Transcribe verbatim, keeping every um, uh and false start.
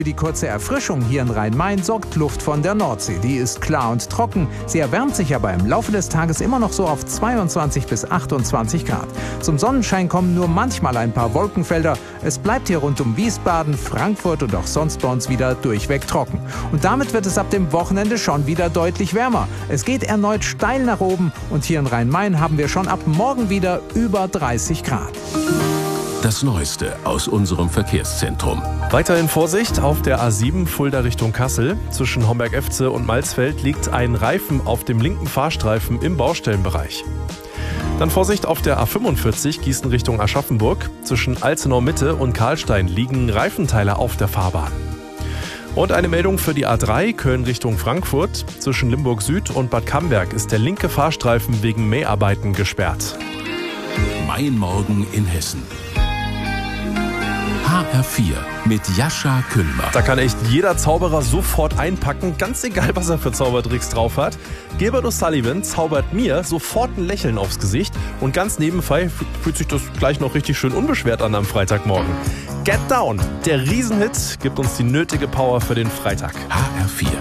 Für die kurze Erfrischung hier in Rhein-Main sorgt Luft von der Nordsee. Die ist klar und trocken. Sie erwärmt sich aber im Laufe des Tages immer noch so auf zweiundzwanzig bis achtundzwanzig Grad. Zum Sonnenschein kommen nur manchmal ein paar Wolkenfelder. Es bleibt hier rund um Wiesbaden, Frankfurt und auch sonst bei uns wieder durchweg trocken. Und damit wird es ab dem Wochenende schon wieder deutlich wärmer. Es geht erneut steil nach oben und hier in Rhein-Main haben wir schon ab morgen wieder über dreißig Grad. Das Neueste aus unserem Verkehrszentrum. Weiterhin Vorsicht auf der A sieben Fulda Richtung Kassel. Zwischen Homberg-Efze und Malzfeld liegt ein Reifen auf dem linken Fahrstreifen im Baustellenbereich. Dann Vorsicht auf der A fünfundvierzig Gießen Richtung Aschaffenburg. Zwischen Alzenau Mitte und Karlstein liegen Reifenteile auf der Fahrbahn. Und eine Meldung für die A drei Köln Richtung Frankfurt. Zwischen Limburg Süd und Bad Camberg ist der linke Fahrstreifen wegen Mäharbeiten gesperrt. Mein Morgen in Hessen. H R vier mit Jascha Kühlmann. Da kann echt jeder Zauberer sofort einpacken, ganz egal, was er für Zaubertricks drauf hat. Gilbert O'Sullivan zaubert mir sofort ein Lächeln aufs Gesicht und ganz nebenbei fühlt sich das gleich noch richtig schön unbeschwert an am Freitagmorgen. Get Down, der Riesenhit, gibt uns die nötige Power für den Freitag. H R vier.